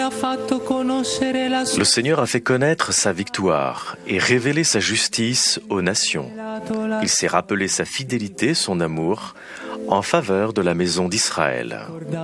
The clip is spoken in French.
Le Seigneur a fait connaître sa victoire et révélé sa justice aux nations. Il s'est rappelé sa fidélité, son amour, en faveur de la maison d'Israël.